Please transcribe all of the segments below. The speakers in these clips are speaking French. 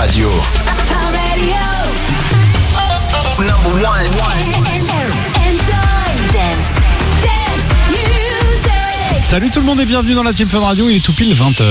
Radio. Number one. Salut tout le monde et bienvenue dans la Team Fun Radio, il est tout pile 20h.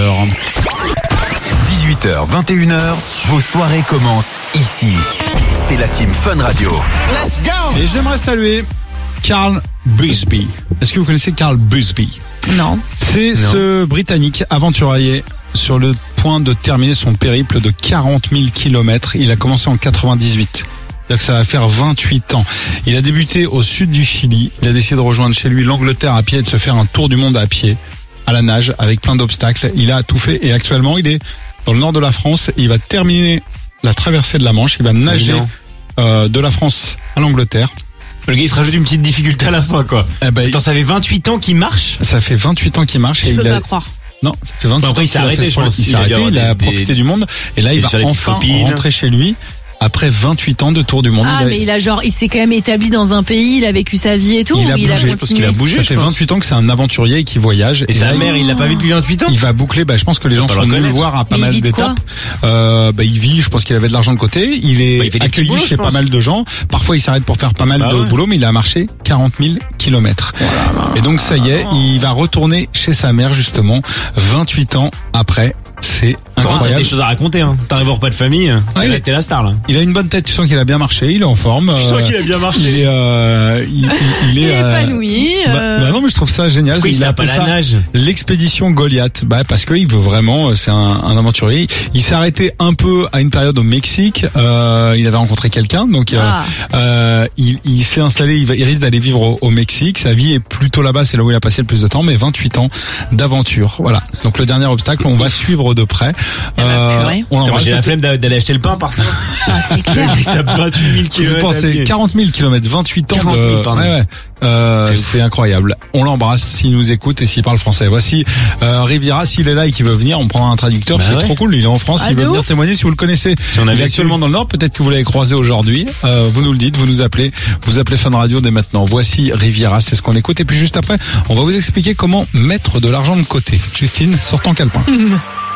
18h, 21h, vos soirées commencent ici. C'est la Team Fun Radio. Let's go! Et j'aimerais saluer Carl Busby. Est-ce que vous connaissez Carl Busby? Non. C'est ce Britannique aventurier sur le point de terminer son périple de 40 000 km. Il a commencé en 98. C'est-à-dire que ça va faire 28 ans. Il a débuté au sud du Chili. Il a décidé de rejoindre chez lui l'Angleterre à pied et de se faire un tour du monde à pied, à la nage, avec plein d'obstacles. Il a tout fait et actuellement il est dans le nord de la France. Il va terminer la traversée de la Manche. Il va nager de la France à l'Angleterre. Le gars il se rajoute une petite difficulté à la fin quoi. Attends, ça fait 28 ans qu'il marche. Ça fait 28 ans qu'il marche. Je peux pas croire. Non, ça fait 28 ans. Après il s'est arrêté, je pense. Il s'est arrêté, il a profité du monde et là il va enfin rentrer chez lui. Après 28 ans de tour du monde. Ah, mais il s'est quand même établi dans un pays, il a vécu sa vie et tout. Il a bougé. Ça fait 28 ans que c'est un aventurier et qu'il voyage. Et sa mère, il l'a pas vu depuis 28 ans. Il va boucler, je pense que les gens sont venus le voir à pas mal d'étapes. Il vit, je pense qu'il avait de l'argent de côté. Il est accueilli chez pas mal de gens. Parfois, il s'arrête pour faire pas mal de boulot, mais il a marché 40 000 kilomètres. Et donc, ça y est, il va retourner chez sa mère, justement, 28 ans après. C'est incroyable. T'as des choses à raconter, hein. T'arrives au repas de famille. T'es la star, là. Il a une bonne tête, tu sens qu'il a bien marché, il est en forme. Tu sens qu'il a bien marché. Il est épanoui. Non, mais je trouve ça génial. Pourquoi il a pas la nage? L'expédition Goliath. Parce qu'il veut vraiment, c'est un aventurier. Il s'est arrêté un peu à une période au Mexique. Il avait rencontré quelqu'un, donc il s'est installé. Il risque d'aller vivre au Mexique. Sa vie est plutôt là-bas, c'est là où il a passé le plus de temps. Mais 28 ans d'aventure. Voilà. Donc le dernier obstacle, on va suivre de près. J'ai la flemme d'aller acheter le pain parfois. Ah, c'est clair. Ça 28 000 km. Vous pensez 40 000 km, 28 ans 40 000, c'est incroyable. On l'embrasse s'il nous écoute et s'il parle français. Voici Riviera, s'il est là et qu'il veut venir, on prendra un traducteur, c'est trop cool. Il est en France, il veut venir témoigner si vous le connaissez. Il est actuellement dans le Nord, peut-être que vous l'avez croisé aujourd'hui. Vous nous le dites, vous nous appelez, vous appelez Fun Radio dès maintenant. Voici Riviera, c'est ce qu'on écoute. Et puis juste après, on va vous expliquer comment mettre de l'argent de côté. Justine, sors ton calepin.